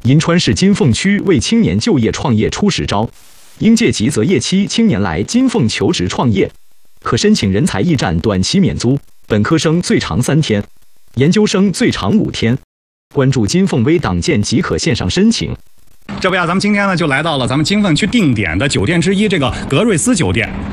银川市金凤区为青年就业创业出实招，应届及择业期青年来金凤求职创业，可申请人才驿站短期免租，本科生最长3天，研究生最长5天。关注金凤微党建即可线上申请。 这不呀，咱们今天呢就来到了咱们金凤区定点的酒店之一，这个格瑞斯酒店。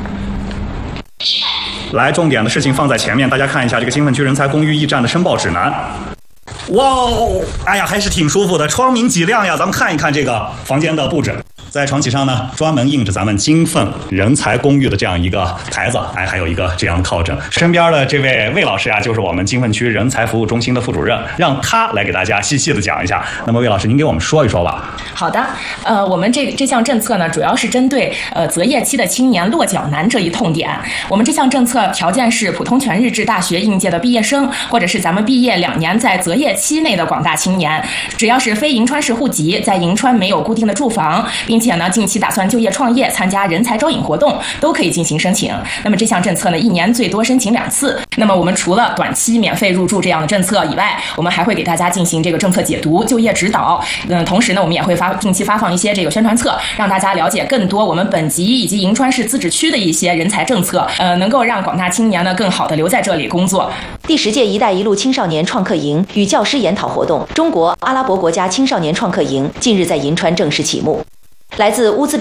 来，重点的事情放在前面，大家看一下这个金凤区人才公寓驿站的申报指南。哇哦，哎呀，还是挺舒服的，窗明几亮呀。咱们看一看这个房间的布置，在床旗上呢，专门印着咱们金凤人才公寓的这样一个牌子，哎，还有一个这样的靠枕。身边的这位魏老师啊，就是我们金凤区人才服务中心的副主任，让他来给大家细细的讲一下。那么魏老师，您给我们说一说吧。 好的，我们这项政策呢，主要是针对择业期的青年落脚难这一痛点。我们这项政策条件是普通全日制大学应届的毕业生，或者是咱们毕业2年在择业期内的广大青年，只要是非银川市户籍，在银川没有固定的住房，并且呢近期打算就业创业、参加人才招引活动，都可以进行申请。那么这项政策呢，1年最多申请2次。那么我们除了短期免费入住这样的政策以外，我们还会给大家进行这个政策解读、就业指导。同时呢，我们也会定期发放一些这个宣传册，让大家了解更多我们本级以及银川市自治区的一些人才政策，能够让广大青年呢更好的留在这里工作。 第10届“一带一路”青少年创客营与教师研讨活动中国阿拉伯国家青少年创客营近日在银川正式启幕。来自乌兹